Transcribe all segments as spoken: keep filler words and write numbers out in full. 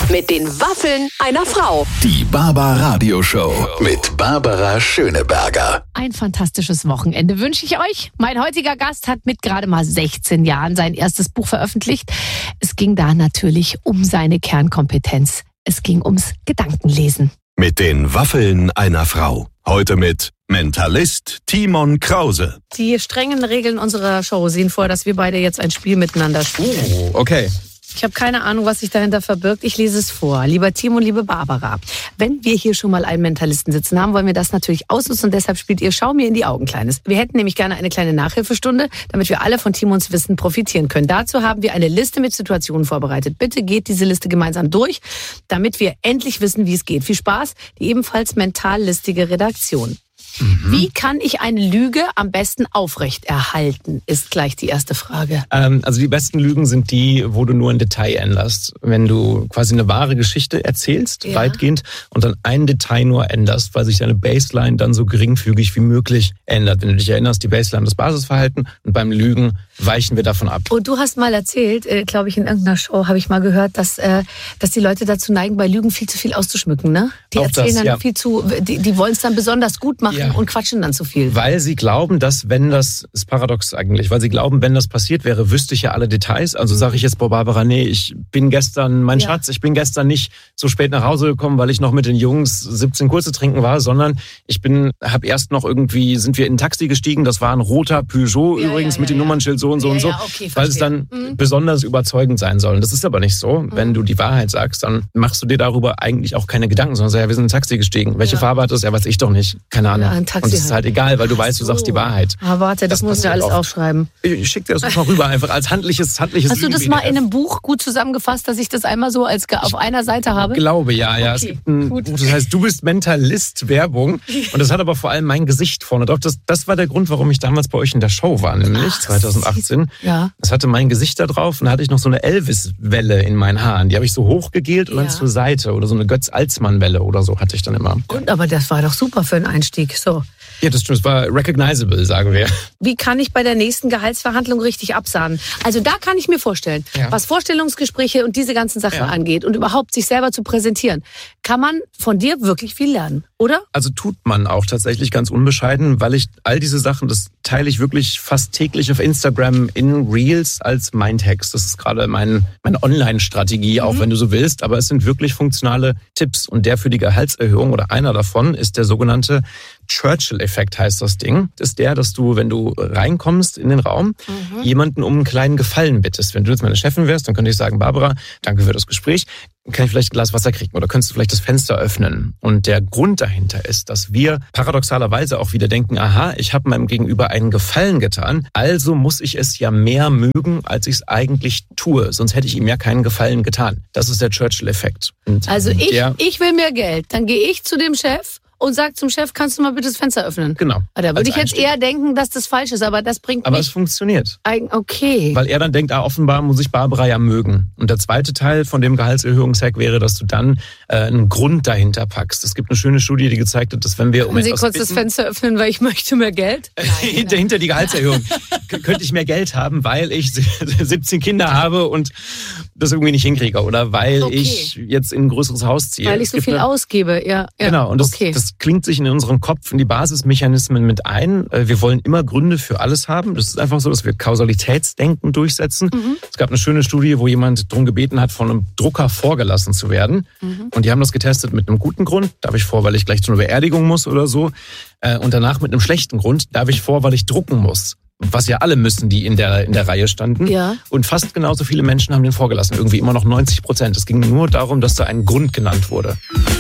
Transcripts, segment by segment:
Mit den Waffeln einer Frau. Die Barbara-Radio-Show mit Barbara Schöneberger. Ein fantastisches Wochenende wünsche ich euch. Mein heutiger Gast hat mit gerade mal sechzehn Jahren sein erstes Buch veröffentlicht. Es ging da natürlich um seine Kernkompetenz. Es ging ums Gedankenlesen. Mit den Waffeln einer Frau. Heute mit Mentalist Timon Krause. Die strengen Regeln unserer Show sehen vor, dass wir beide jetzt ein Spiel miteinander spielen. Oh, okay. Ich habe keine Ahnung, was sich dahinter verbirgt. Ich lese es vor. Lieber Timon, liebe Barbara, wenn wir hier schon mal einen Mentalisten sitzen haben, wollen wir das natürlich ausnutzen und deshalb spielt ihr Schau mir in die Augen, Kleines. Wir hätten nämlich gerne eine kleine Nachhilfestunde, damit wir alle von Timons Wissen profitieren können. Dazu haben wir eine Liste mit Situationen vorbereitet. Bitte geht diese Liste gemeinsam durch, damit wir endlich wissen, wie es geht. Viel Spaß, die ebenfalls mental listige Redaktion. Mhm. Wie kann ich eine Lüge am besten aufrechterhalten, ist gleich die erste Frage. Ähm, also die besten Lügen sind die, wo du nur ein Detail änderst. Wenn du quasi eine wahre Geschichte erzählst, ja. weitgehend, und dann ein Detail nur änderst, weil sich deine Baseline dann so geringfügig wie möglich ändert. Wenn du dich erinnerst, die Baseline das Basisverhalten, und beim Lügen weichen wir davon ab. Und du hast mal erzählt, äh, glaube ich, in irgendeiner Show habe ich mal gehört, dass, äh, dass die Leute dazu neigen, bei Lügen viel zu viel auszuschmücken, ne? Die Auch erzählen das, dann ja. viel zu, die, die wollen es dann besonders gut machen. Ja. Und quatschen dann zu viel. Weil sie glauben, dass wenn das, ist paradox eigentlich, weil sie glauben, wenn das passiert wäre, wüsste ich ja alle Details. Also sage ich jetzt, boah Barbara, nee, ich bin gestern, mein ja. Schatz, ich bin gestern nicht so spät nach Hause gekommen, weil ich noch mit den Jungs siebzehn Kurse trinken war, sondern ich bin, habe erst noch irgendwie, sind wir in ein Taxi gestiegen, das war ein roter Peugeot ja, übrigens ja, ja, mit dem ja. Nummernschild so und so ja, und so, ja, okay, weil es dann mhm. besonders überzeugend sein soll. Und das ist aber nicht so. Mhm. Wenn du die Wahrheit sagst, dann machst du dir darüber eigentlich auch keine Gedanken, sondern sagst, ja, wir sind in ein Taxi gestiegen. Welche ja. Farbe hat das? Ja, weiß ich doch nicht. Keine Ahnung. Ja, ein Taxi und es ist halt egal, weil du weißt, du sagst die Wahrheit. Ah, warte, das, das muss ich alles oft. aufschreiben. Ich schick dir das mal rüber, einfach als handliches, handliches Hast du das mal in einem Buch gut zusammengefasst, dass ich das einmal so als auf einer Seite habe? Ich glaube, ja, ja. Okay, es gibt ein gut. Buch, das heißt, du bist Mentalist, Werbung. Und das hat aber vor allem mein Gesicht vorne drauf. Das, das war der Grund, warum ich damals bei euch in der Show war, nämlich Ach, zwanzig achtzehn. Ja. Das hatte mein Gesicht da drauf und da hatte ich noch so eine Elvis-Welle in meinen Haaren. Die habe ich so hochgegelt und ja. dann zur Seite. Oder so eine Götz-Alsmann-Welle oder so hatte ich dann immer. Und aber das war doch super für einen Einstieg. So. Ja, das stimmt. Es war recognizable, sagen wir. Wie kann ich bei der nächsten Gehaltsverhandlung richtig absahnen? Also da kann ich mir vorstellen, ja. was Vorstellungsgespräche und diese ganzen Sachen ja. angeht und überhaupt sich selber zu präsentieren, kann man von dir wirklich viel lernen, oder? Also tut man auch tatsächlich ganz unbescheiden, weil ich all diese Sachen, das teile ich wirklich fast täglich auf Instagram in Reels als Mindhacks. Das ist gerade mein, meine Online-Strategie, auch mhm. wenn du so willst. Aber es sind wirklich funktionale Tipps. Und der für die Gehaltserhöhung oder einer davon ist der sogenannte Churchill-Effekt, heißt das Ding. Das ist der, dass du, wenn du reinkommst in den Raum, mhm. jemanden um einen kleinen Gefallen bittest. Wenn du jetzt meine Chefin wärst, dann könnte ich sagen, Barbara, danke für das Gespräch. Kann ich vielleicht ein Glas Wasser kriegen oder könntest du vielleicht das Fenster öffnen? Und der Grund dahinter ist, dass wir paradoxalerweise auch wieder denken, aha, ich habe meinem Gegenüber einen Gefallen getan, also muss ich es ja mehr mögen, als ich es eigentlich tue. Sonst hätte ich ihm ja keinen Gefallen getan. Das ist der Churchill-Effekt. Und also ich, der, ich will mehr Geld. Dann gehe ich zu dem Chef und sagt zum Chef, kannst du mal bitte das Fenster öffnen? Genau. Da würde ich jetzt eher denken, dass das falsch ist, aber das bringt aber mich... es funktioniert. Okay. Weil er dann denkt, ah, offenbar muss ich Barbara ja mögen. Und der zweite Teil von dem Gehaltserhöhungshack wäre, dass du dann äh, einen Grund dahinter packst. Es gibt eine schöne Studie, die gezeigt hat, dass wenn wir... Können um Sie kurz bitten, das Fenster öffnen, weil ich möchte mehr Geld? Nein, hinter, hinter die Gehaltserhöhung. Könnte ich mehr Geld haben, weil ich siebzehn Kinder habe und das irgendwie nicht hinkriege. Oder weil okay. ich jetzt in ein größeres Haus ziehe. Weil ich so viel eine, ausgebe, ja. ja. Genau, und das, okay. das klingt sich in unserem Kopf in die Basismechanismen mit ein. Wir wollen immer Gründe für alles haben. Das ist einfach so, dass wir Kausalitätsdenken durchsetzen. Mhm. Es gab eine schöne Studie, wo jemand darum gebeten hat, von einem Drucker vorgelassen zu werden. Mhm. Und die haben das getestet mit einem guten Grund. Darf ich vor, weil ich gleich zu einer Beerdigung muss oder so. Und danach mit einem schlechten Grund. Darf ich vor, weil ich drucken muss. Was ja alle müssen, die in der, in der Reihe standen. Ja. Und fast genauso viele Menschen haben den vorgelassen. Irgendwie immer noch neunzig Prozent. Es ging nur darum, dass da ein Grund genannt wurde.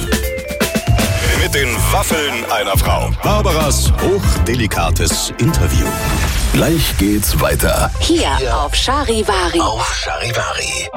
Mit den Waffeln einer Frau. Barbaras hochdelikates Interview. Gleich geht's weiter. Hier auf Charivari. Auf Charivari.